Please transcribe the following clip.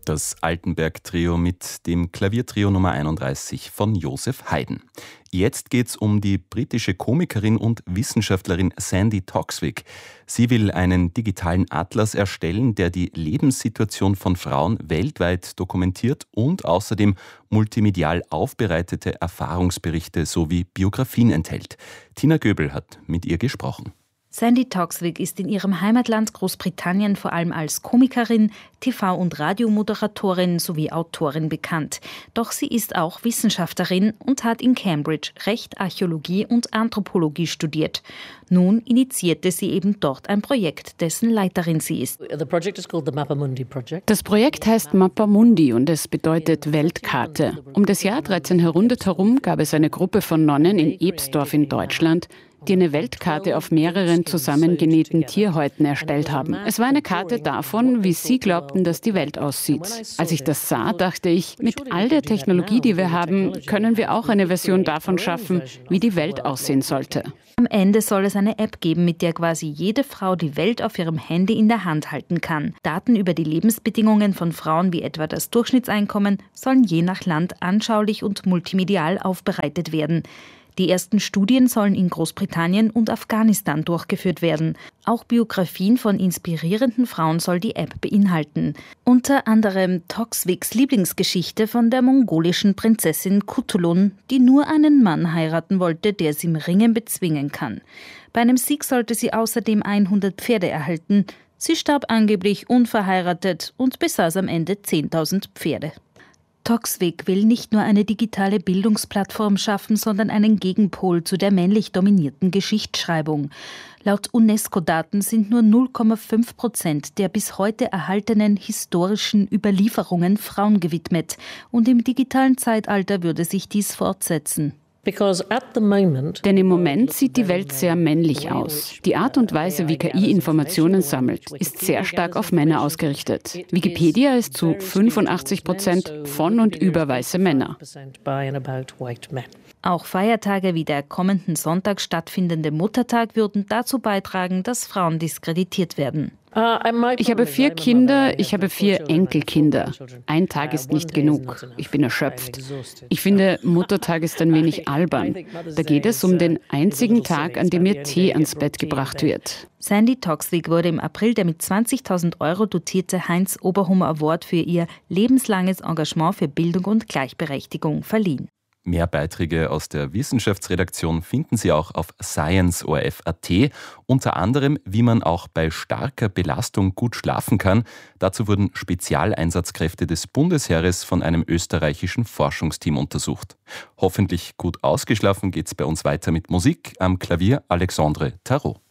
Das Altenberg-Trio mit dem Klaviertrio Nummer 31 von Joseph Haydn. Jetzt geht's um die britische Komikerin und Wissenschaftlerin Sandi Toksvig. Sie will einen digitalen Atlas erstellen, der die Lebenssituation von Frauen weltweit dokumentiert und außerdem multimedial aufbereitete Erfahrungsberichte sowie Biografien enthält. Tina Göbel hat mit ihr gesprochen. Sandi Toksvig ist in ihrem Heimatland Großbritannien vor allem als Komikerin, TV- und Radiomoderatorin sowie Autorin bekannt. Doch sie ist auch Wissenschaftlerin und hat in Cambridge Recht, Archäologie und Anthropologie studiert. Nun initiierte sie eben dort ein Projekt, dessen Leiterin sie ist. Das Projekt heißt Mappa Mundi und es bedeutet Weltkarte. Um das Jahr 1300 herum gab es eine Gruppe von Nonnen in Ebsdorf in Deutschland, die eine Weltkarte auf mehreren zusammengenähten Tierhäuten erstellt haben. Es war eine Karte davon, wie sie glaubten, dass die Welt aussieht. Als ich das sah, dachte ich, mit all der Technologie, die wir haben, können wir auch eine Version davon schaffen, wie die Welt aussehen sollte. Am Ende soll es eine App geben, mit der quasi jede Frau die Welt auf ihrem Handy in der Hand halten kann. Daten über die Lebensbedingungen von Frauen, wie etwa das Durchschnittseinkommen, sollen je nach Land anschaulich und multimedial aufbereitet werden. Die ersten Studien sollen in Großbritannien und Afghanistan durchgeführt werden. Auch Biografien von inspirierenden Frauen soll die App beinhalten. Unter anderem Toksvigs Lieblingsgeschichte von der mongolischen Prinzessin Kutulun, die nur einen Mann heiraten wollte, der sie im Ringen bezwingen kann. Bei einem Sieg sollte sie außerdem 100 Pferde erhalten. Sie starb angeblich unverheiratet und besaß am Ende 10.000 Pferde. Toksvig will nicht nur eine digitale Bildungsplattform schaffen, sondern einen Gegenpol zu der männlich dominierten Geschichtsschreibung. Laut UNESCO-Daten sind nur 0,5% der bis heute erhaltenen historischen Überlieferungen Frauen gewidmet. Und im digitalen Zeitalter würde sich dies fortsetzen. Denn im Moment sieht die Welt sehr männlich aus. Die Art und Weise, wie KI Informationen sammelt, ist sehr stark auf Männer ausgerichtet. Wikipedia ist zu 85% von und über weiße Männer. Auch Feiertage wie der kommenden Sonntag stattfindende Muttertag würden dazu beitragen, dass Frauen diskreditiert werden. Ich habe 4 Kinder, ich habe 4 Enkelkinder. Ein Tag ist nicht genug. Ich bin erschöpft. Ich finde, Muttertag ist ein wenig albern. Da geht es um den einzigen Tag, an dem mir Tee ans Bett gebracht wird. Sandi Toksvig wurde im April der mit 20.000 € dotierte Heinz-Oberhummer Award für ihr lebenslanges Engagement für Bildung und Gleichberechtigung verliehen. Mehr Beiträge aus der Wissenschaftsredaktion finden Sie auch auf science.orf.at. Unter anderem, wie man auch bei starker Belastung gut schlafen kann. Dazu wurden Spezialeinsatzkräfte des Bundesheeres von einem österreichischen Forschungsteam untersucht. Hoffentlich gut ausgeschlafen geht's bei uns weiter mit Musik. Am Klavier Alexandre Tarot.